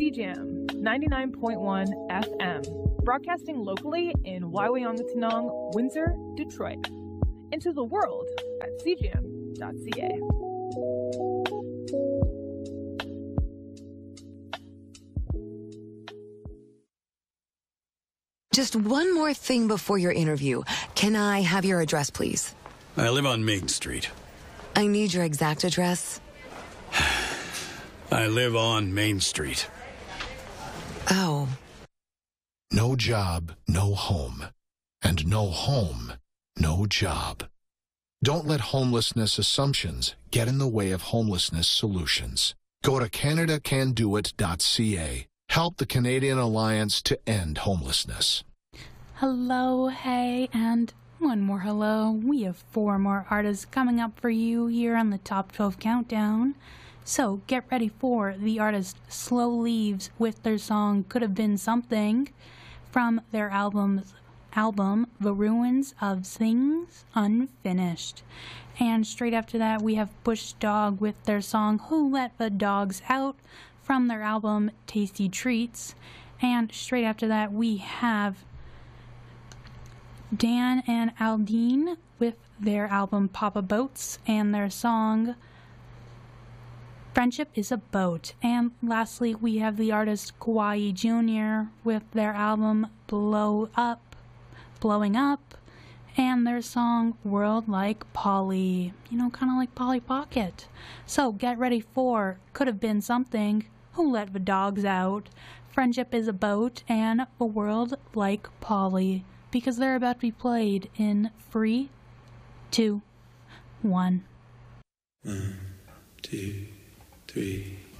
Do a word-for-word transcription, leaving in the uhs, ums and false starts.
C Jam ninety-nine point one F M, broadcasting locally in Waiwayangatanong, Windsor, Detroit. Into the world at c jam dot c a. Just one more thing before your interview. Can I have your address, please? I live on Main Street. I need your exact address. I live on Main Street. Oh. No job, no home. And no home, no job. Don't let homelessness assumptions get in the way of homelessness solutions. Go to canada can do it dot c a. Help the Canadian Alliance to end homelessness. Hello, hey, and one more hello. We have four more artists coming up for you here on the Top twelve Countdown. So get ready for the artist Slow Leaves with their song Could Have Been Something from their album's album The Ruins of Things Unfinished. And straight after that we have Bush Dog with their song Who Let the Dogs Out from their album Tasty Treats. And straight after that we have Dan and Aldine with their album Papa Boats and their song Friendship is a Boat. And lastly we have the artist Kauai Junior with their album Blow Up, Blowing Up, and their song World Like Polly, you know, kind of like Polly Pocket. So get ready for Could Have Been Something, Who Let the Dogs Out, Friendship is a Boat, and A World Like Polly, because they're about to be played in three, two, one. One, two, three.